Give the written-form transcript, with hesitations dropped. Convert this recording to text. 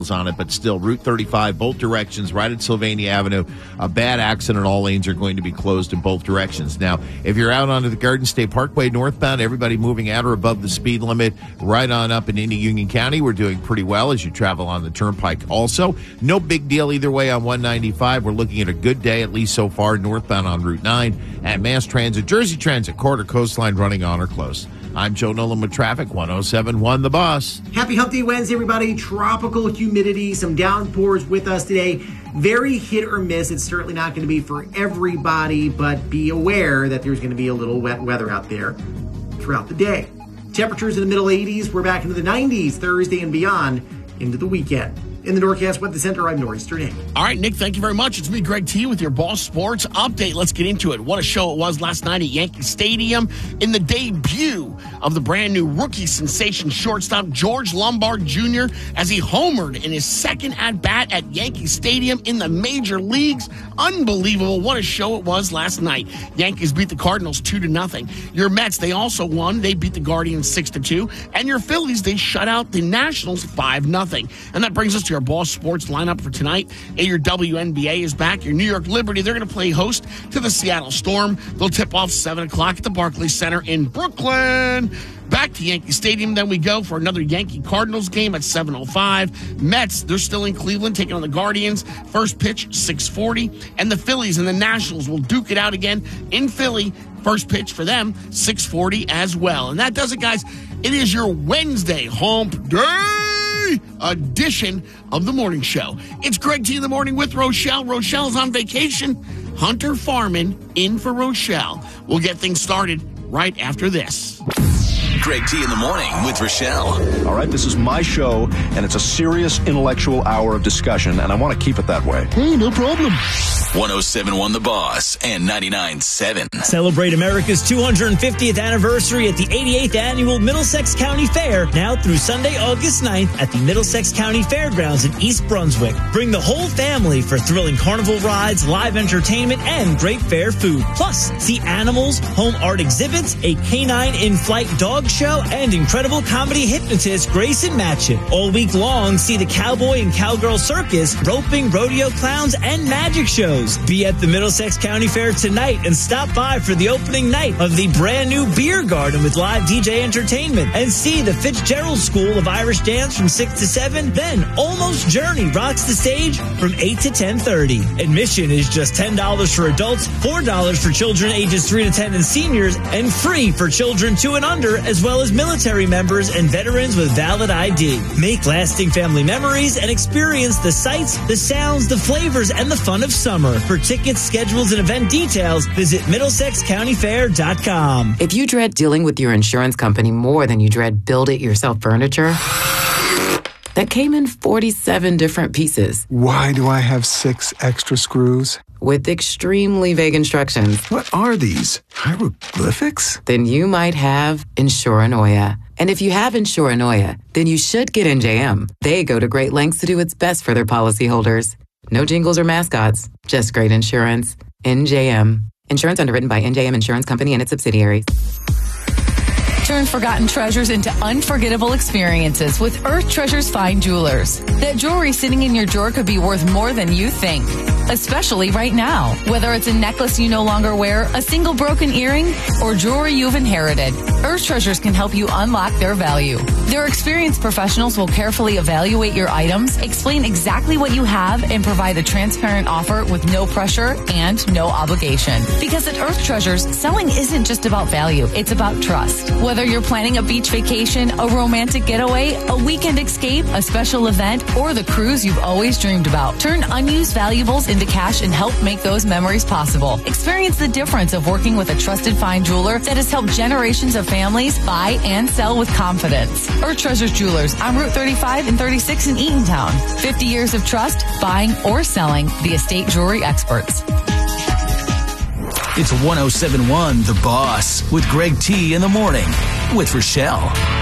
on it, but still, Route 35, both directions, right at Sylvania Avenue. A bad accident. All lanes are going to be closed in both directions. Now, if you're out onto the Garden State Parkway northbound, everybody moving at or above the speed limit right on up in Union County. We're doing pretty well as you travel on the Turnpike also. No big deal either way on 195. We're looking at a good day, at least so far, northbound on Route 9. At Mass Transit, Jersey Transit, Quarter Coastline running on or close. I'm Joe Nolan with traffic, 107.1 The Boss. Happy Hump Day Wednesday, everybody. Tropical humidity, some downpours with us today. Very hit or miss. It's certainly not going to be for everybody, but be aware that there's going to be a little wet weather out there throughout the day. Temperatures in the middle 80s. We're back into the 90s Thursday and beyond into the weekend. In the Northcast Weather Center, I'm Nor'easter Nick. All right, Nick, thank you very much. It's me, Greg T, with your Boss Sports Update. Let's get into it. What a show it was last night at Yankee Stadium in the debut of the brand new rookie sensation shortstop George Lombard Jr. as he homered in his second at-bat at Yankee Stadium in the major leagues. Unbelievable. What a show it was last night. Yankees beat the Cardinals 2-0. Your Mets, they also won. They beat the Guardians 6-2. And your Phillies, they shut out the Nationals 5-0. And that brings us to our Boss Sports lineup for tonight. Your WNBA is back. Your New York Liberty, they're going to play host to the Seattle Storm. They'll tip off 7 o'clock at the Barclays Center in Brooklyn. Back to Yankee Stadium, then we go for another Yankee-Cardinals game at 7:05. Mets, they're still in Cleveland, taking on the Guardians. First pitch, 6:40. And the Phillies and the Nationals will duke it out again in Philly. First pitch for them, 6:40 as well. And that does it, guys. It is your Wednesday Hump Day edition of the morning show. It's Greg T in the morning with Rochelle. Rochelle's on vacation. Hunter Farman in for Rochelle. We'll get things started right after this. Greg T in the morning with Rochelle. All right, this is my show, and it's a serious intellectual hour of discussion, and I want to keep it that way. Hey, no problem. 107.1 The Boss and 99.7. Celebrate America's 250th anniversary at the 88th Annual Middlesex County Fair, now through Sunday, August 9th at the Middlesex County Fairgrounds in East Brunswick. Bring the whole family for thrilling carnival rides, live entertainment, and great fair food. Plus, see animals, home art exhibits, a canine in-flight dog show, and incredible comedy hypnotist Grayson Matchett. All week long, see the cowboy and cowgirl circus, roping, rodeo clowns, and magic shows. Be at the Middlesex County Fair tonight and stop by for the opening night of the brand new beer garden with live DJ entertainment, and see the Fitzgerald School of Irish Dance from 6 to 7. Then Almost Journey rocks the stage from 8 to 10:30. Admission is just $10 for adults, $4 for children ages 3 to 10 and seniors, and free for children 2 and under, as well as military members and veterans with valid ID. Make lasting family memories and experience the sights, the sounds, the flavors, and the fun of summer. For tickets, schedules, and event details, visit MiddlesexCountyFair.com. If you dread dealing with your insurance company more than you dread build-it-yourself furniture that came in 47 different pieces. Why do I have 6 extra screws? With extremely vague instructions. What are these? Hieroglyphics? Then you might have Insuranoia. And if you have Insuranoia, then you should get NJM. They go to great lengths to do what's best for their policyholders. No jingles or mascots, just great insurance. NJM. Insurance underwritten by NJM Insurance Company and its subsidiaries. Turn forgotten treasures into unforgettable experiences with Earth Treasures Fine Jewelers. That jewelry sitting in your drawer could be worth more than you think, especially right now. Whether it's a necklace you no longer wear, a single broken earring, or jewelry you've inherited, Earth Treasures can help you unlock their value. Their experienced professionals will carefully evaluate your items, explain exactly what you have, and provide a transparent offer with no pressure and no obligation. Because at Earth Treasures, selling isn't just about value, it's about trust. Whether you're planning a beach vacation, a romantic getaway, a weekend escape, a special event, or the cruise you've always dreamed about, turn unused valuables into cash and help make those memories possible. Experience the difference of working with a trusted fine jeweler that has helped generations of families buy and sell with confidence. Earth Treasures Jewelers on Route 35 and 36 in Eatontown. 50 years of trust, buying or selling, the estate jewelry experts. It's 107.1 The Boss with Greg T in the morning with Rochelle.